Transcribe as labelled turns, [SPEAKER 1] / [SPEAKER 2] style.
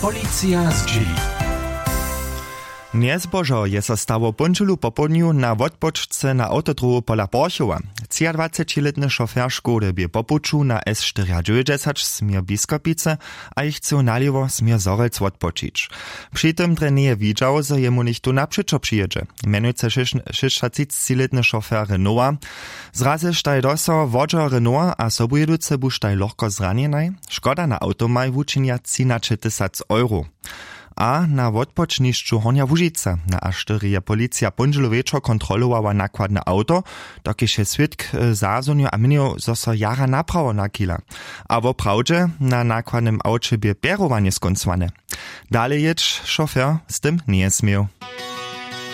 [SPEAKER 1] Policja z dzieli.
[SPEAKER 2] Niezbožo je so stało pončelu popodniu na odpočce na autodromu pola Porchowa. 23-letny šofér Škody bie popuču na S490 smier Biskopice a ich chce naliwo smier Zorec odpočić. Przy tym trenie widział, że jemu nichtu naprzyczo przyjedzie. Mianujce 36-letny šofér Renaulta. Zrazy štaj doso wodżo Renault a sobujeduce bu štaj lohko zranjenaj. Škoda na automaj wučinja 13 000 euro. A na odpočnišću Hornja Łužica na A4 je policja ponželu večer kontrolowała nakładne auto, dokiż je switk zazunio a minio so jara naprawo nakila. A w prawdzie na nakładnym aucie bie perowanie skoncwane. Dalej jedź šofér z tym nie smiał.